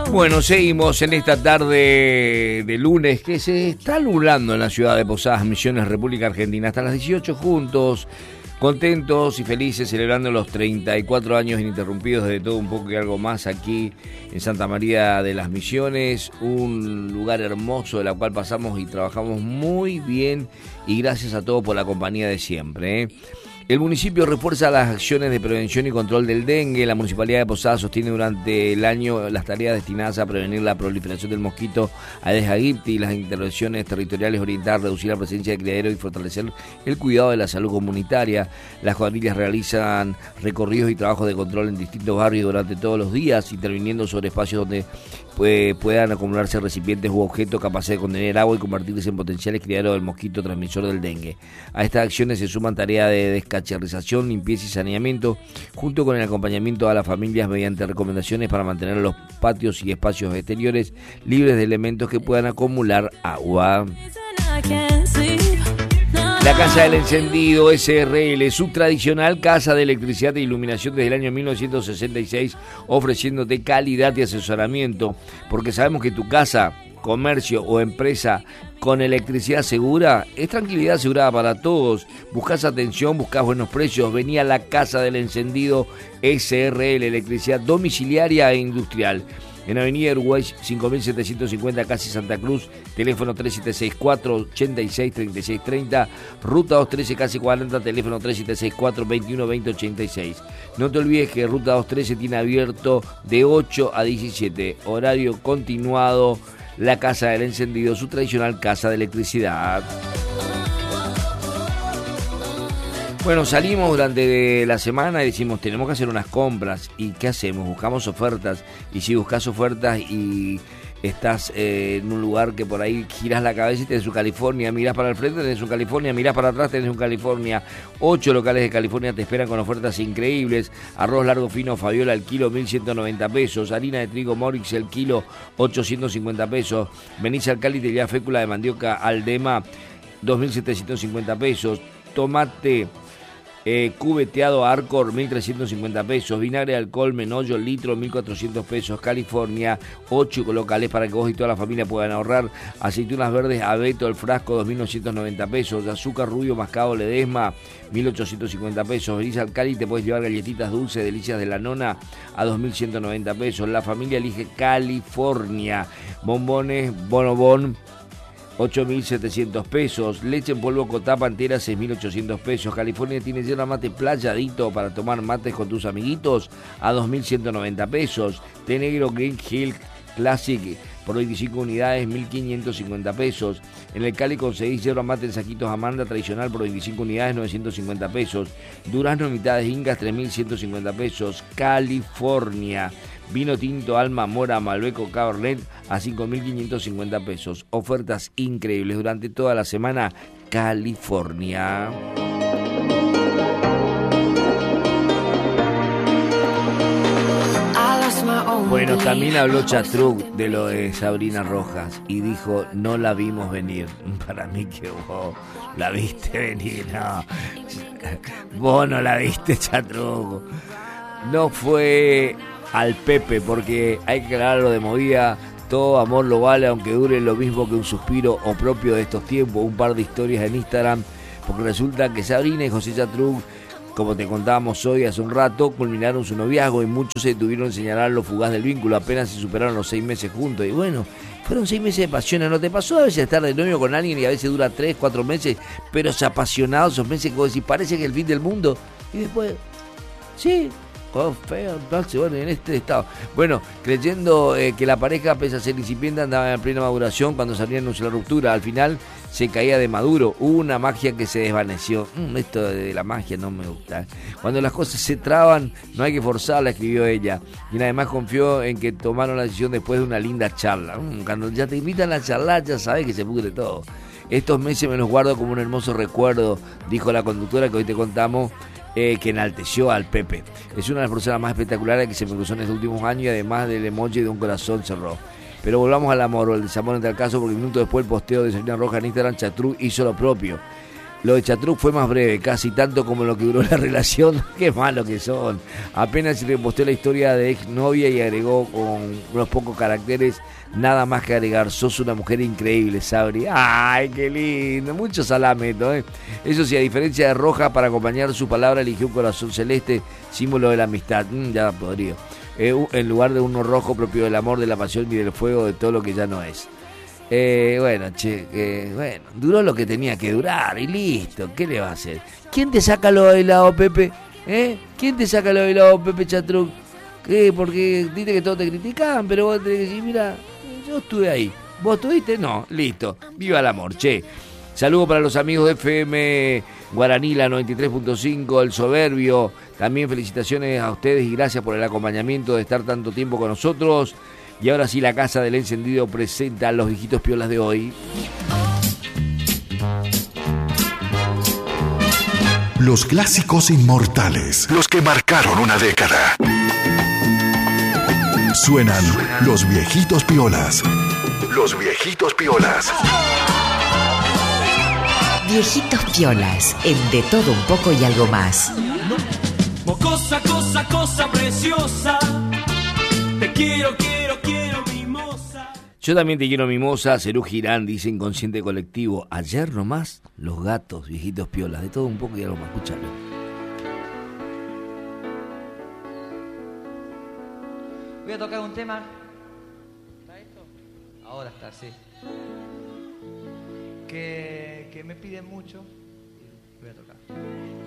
Bueno, seguimos en esta tarde de lunes que se está nublando en la ciudad de Posadas Misiones, República Argentina, hasta las 18 juntos, contentos y felices, celebrando los 34 años ininterrumpidos de todo un poco y algo más aquí en Santa María de las Misiones, un lugar hermoso de la cual pasamos y trabajamos muy bien, y gracias a todos por la compañía de siempre, ¿eh? El municipio refuerza las acciones de prevención y control del dengue. La Municipalidad de Posadas sostiene durante el año las tareas destinadas a prevenir la proliferación del mosquito Aedes aegypti y las intervenciones territoriales orientadas a reducir la presencia de criaderos y fortalecer el cuidado de la salud comunitaria. Las cuadrillas realizan recorridos y trabajos de control en distintos barrios durante todos los días, interviniendo sobre espacios donde puedan acumularse recipientes u objetos capaces de contener agua y convertirse en potenciales criaderos del mosquito transmisor del dengue. A estas acciones se suman tareas de descacharrización, limpieza y saneamiento, junto con el acompañamiento a las familias mediante recomendaciones para mantener los patios y espacios exteriores libres de elementos que puedan acumular agua. La Casa del Encendido SRL, su tradicional casa de electricidad e iluminación desde el año 1966, ofreciéndote calidad y asesoramiento, porque sabemos que tu casa, comercio o empresa con electricidad segura es tranquilidad asegurada para todos. Buscas atención, buscas buenos precios, vení a la Casa del Encendido SRL, electricidad domiciliaria e industrial. En Avenida Uruguay 5750, casi Santa Cruz, teléfono 3764-863630, Ruta 213, casi 40, teléfono 3764-212086. No te olvides que Ruta 213 tiene abierto de 8 a 17, horario continuado, la Casa del Encendido, su tradicional casa de electricidad. Bueno, salimos durante la semana y decimos, tenemos que hacer unas compras. ¿Y qué hacemos? Buscamos ofertas. Y si buscas ofertas y estás en un lugar que por ahí girás la cabeza y tenés un California, mirás para el frente, tenés un California, mirás para atrás, tenés un California. 8 locales de California te esperan con ofertas increíbles. Arroz largo fino Fabiola al kilo 1.190 pesos. Harina de trigo Morix el kilo 850 pesos. Venís al Cali, te lleva fécula de mandioca Aldema 2.750 pesos. Tomate cubeteado Arcor 1.350 pesos, vinagre de alcohol Menollo litro 1.400 pesos, California 8 locales para que vos y toda la familia puedan ahorrar. Aceitunas verdes Abeto el frasco 2.990 pesos, azúcar rubio mascado Ledesma 1.850 pesos, venís al Cali, te puedes llevar galletitas dulces delicias de la nona a 2.190 pesos, la familia elige California, bombones Bonobón 8.700 pesos, leche en polvo Cotapa entera 6.800 pesos, California tiene yerba mate playadito para tomar mates con tus amiguitos a 2.190 pesos, té negro Green Hill Classic por 25 unidades 1.550 pesos, en el Cali conseguís yerba mate en saquitos Amanda tradicional por 25 unidades 950 pesos, durazno mitades Incas 3.150 pesos, California. Vino tinto Alma Mora Malbeco Cabernet a 5.550 pesos. Ofertas increíbles durante toda la semana. California. Bueno, también habló Chatruc de lo de Sabrina Rojas y dijo, no la vimos venir. Para mí que vos la viste venir, no. Vos no la viste, Chatruc. No fue al Pepe, porque hay que aclararlo de movida, todo amor lo vale aunque dure lo mismo que un suspiro o propio de estos tiempos, un par de historias en Instagram, porque resulta que Sabrina y José Chatruc, como te contábamos hoy hace un rato, culminaron su noviazgo y muchos se tuvieron que señalar lo fugaz del vínculo, apenas se superaron los 6 meses juntos, y bueno, fueron 6 meses de pasión. ¿No te pasó a veces estar de novio con alguien y a veces dura 3, 4 meses, pero es apasionado esos meses que vos decís, parece que es el fin del mundo, y después, sí, oh, feo, entonces, bueno, en este estado. Bueno, creyendo que la pareja, pese a ser incipiente, andaba en plena maduración cuando Sabrina anunció la ruptura. Al final se caía de maduro. Hubo una magia que se desvaneció. Esto de la magia no me gusta. Cuando las cosas se traban, no hay que forzarla, escribió ella. Y además confió en que tomaron la decisión después de una linda charla. Cuando ya te invitan a charlar, ya sabes que se pudre todo. Estos meses me los guardo como un hermoso recuerdo, dijo la conductora que hoy te contamos, que enalteció al Pepe. Es una de las personas más espectaculares que se me cruzó en estos últimos años y además del emoji de un corazón cerró. Pero volvamos al amor o el desamor en tal caso, porque minutos después el posteo de Sabrina Rojas en Instagram, Chatruc hizo lo propio. Lo de Chatruc fue más breve, casi tanto como lo que duró la relación. Qué malo que son. Apenas reposté la historia de exnovia y agregó con unos pocos caracteres, nada más que agregar, sos una mujer increíble, Sabri. Ay, qué lindo, mucho salame esto, ¿eh? Eso sí, a diferencia de Roja, para acompañar su palabra eligió un corazón celeste, símbolo de la amistad. Ya podría. En lugar de uno rojo propio del amor, de la pasión y del fuego, de todo lo que ya no es. Bueno, duró lo que tenía que durar y listo. ¿Qué le va a hacer? ¿Quién te saca lo bailado, Pepe? ¿Quién te saca lo bailado, Pepe Chatruc? Porque dice que todos te critican, pero vos tenés que decir, mira, yo estuve ahí. ¿Vos estuviste? No, listo. Viva el amor, che. Saludos para los amigos de FM Guaraní, la 93.5, El Soberbio. También felicitaciones a ustedes y gracias por el acompañamiento de estar tanto tiempo con nosotros. Y ahora sí, la Casa del Encendido presenta a los viejitos piolas de hoy. Los clásicos inmortales, los que marcaron una década. Suenan los viejitos piolas. Los viejitos piolas. Viejitos piolas, en De Todo Un Poco y Algo Más. Cosa, cosa, cosa preciosa. Te quiero, quiero, quiero, mimosa. Yo también te quiero, mimosa. Cerú Girán dice Inconsciente Colectivo. Ayer nomás, los gatos, viejitos piolas. De Todo Un Poco y Algo Más. Escúchalo. Voy a tocar un tema. ¿Está esto? Ahora está, sí. Que me piden mucho. Voy a tocar.